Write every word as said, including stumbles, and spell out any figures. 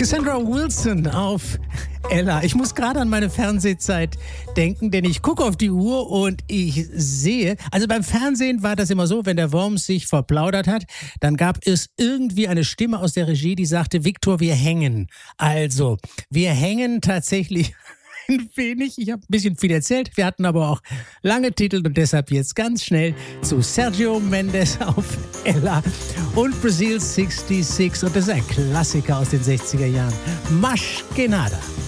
Cassandra Wilson auf Ella. Ich muss gerade an meine Fernsehzeit denken, denn ich gucke auf die Uhr und ich sehe, also beim Fernsehen war das immer so, wenn der Worms sich verplaudert hat, dann gab es irgendwie eine Stimme aus der Regie, die sagte, Viktor, wir hängen. Also, wir hängen tatsächlich ein wenig. Ich habe ein bisschen viel erzählt. Wir hatten aber auch lange Titel und deshalb jetzt ganz schnell zu Sergio Mendes auf Ella und Brazil sechsundsechzig. Und das ist ein Klassiker aus den sechziger Jahren. Mas que nada.